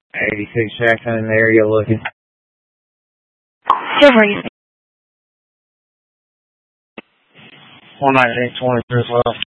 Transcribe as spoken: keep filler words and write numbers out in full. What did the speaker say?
eighty-six Jackson in the area looking. Silvery. one nineteen twenty-three as well.